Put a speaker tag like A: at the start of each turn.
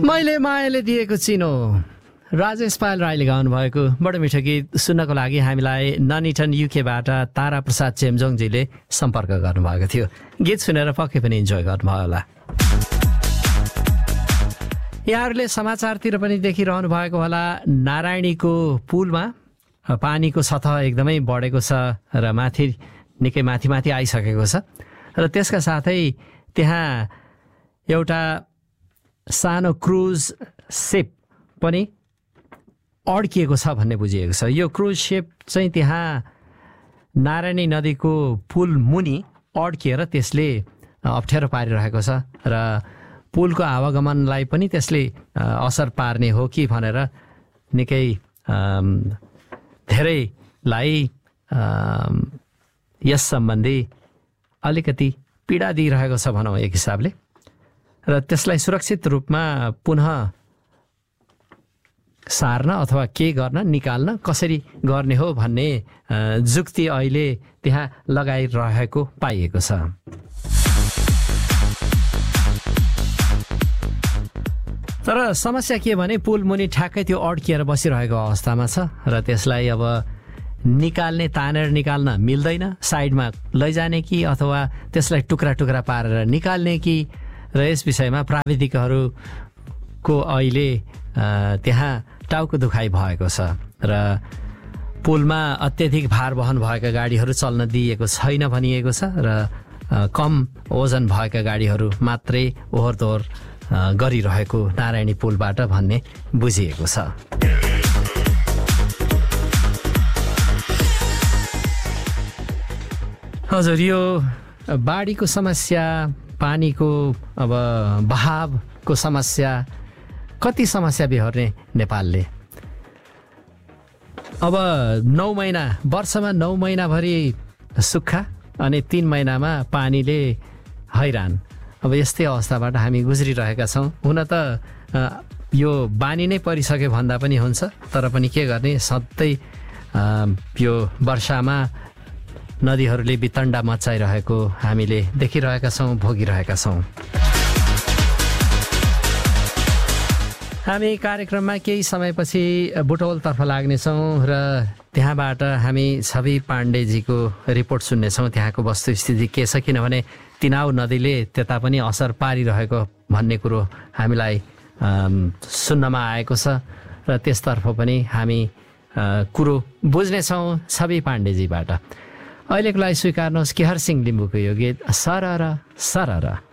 A: मैले मायाले दिएको चिनो राजेश पायल राईले गाउनु भएको बडो मिठो गीत सुन्नको लागि हामीलाई ननिटन युकेबाट तारा प्रसाद चेम्जोङजीले सम्पर्क गर्नुभएको थियो। गीत सुनेर पक्कै पनि इन्जोय गर्नुभयो होला। यहाँहरूले समाचारतिर पनि देखिरहनु भएको होला, नारायणीको पुलमा पानीको सतह एकदमै बढेको छ र निकै माथि आइसकेको छ र त्यसका साथै त्यहाँ एउटा सानो क्रुज सिप पनि अड्किएको छ भन्ने बुझिएको छ। यो क्रुज सिप चाहिँ त्यहाँ नारायणी नदीको पुल मुनि अड्किएर त्यसले अप्ठ्यारो पारिरहेको छ र पुलको आवागमनलाई पनि त्यसले असर पार्ने हो कि भनेर निकै धेरैलाई यस सम्बन्धी अलिकति पीडा दिइरहेको छ भनौँ एक हिसाबले, र त्यसलाई सुरक्षित रूपमा पुनः सार्न अथवा के गर्न निकाल्न कसरी गर्ने हो भन्ने जुक्ति अहिले त्यहाँ लगाइरहेको पाइएको छ। तर समस्या के भने पुल मुनि ठ्याक्कै त्यो अड्किएर बसिरहेको अवस्थामा छ र त्यसलाई अब निकाल्ने तानेर निकाल्न मिल्दैन, साइडमा लैजाने कि अथवा त्यसलाई टुक्रा टुक्रा पारेर निकाल्ने कि, र यस विषयमा प्राविधिकहरूको अहिले त्यहाँ टाउको दुखाइ भएको छ र पुलमा अत्यधिक भार वहन भएका गाडीहरू चल्न दिइएको छैन भनिएको छ र कम ओजन भएका गाडीहरू मात्रै ओहोर दोहोर गरिरहेको नारायणी पुलबाट भन्ने बुझिएको छ। हजुर, यो बाढीको समस्या, पानीको अब बहावको समस्या, कति समस्या बेहोर्ने नेपालले। अब 9 महिना, वर्षमा 9 महिनाभरि सुक्खा अनि 3 महिनामा पानीले हैरान। अब यस्तै अवस्थाबाट हामी गुज्रिरहेका छौँ। हुन त यो बानी नै परिसक्यो भन्दा पनि हुन्छ, तर पनि के गर्ने, सधैँ यो वर्षामा नदीहरूले वितण्डा मचाइरहेको हामीले देखिरहेका छौँ, भोगिरहेका छौँ। हामी कार्यक्रममा केही समयपछि बुटवलतर्फ लाग्नेछौँ र त्यहाँबाट हामी छवि पाण्डेजीको रिपोर्ट सुन्नेछौँ। त्यहाँको वस्तुस्थिति के छ, किनभने तिनाउ नदीले त्यता पनि असर पारिरहेको भन्ने कुरो हामीलाई सुन्नमा आएको छ र त्यसतर्फ पनि हामी कुरो बुझ्नेछौँ छवि पाण्डेजीबाट। अहिलेको लागि स्वीकार्नुहोस् केहर सिंह लिम्बूको यो गीत सरर सरर।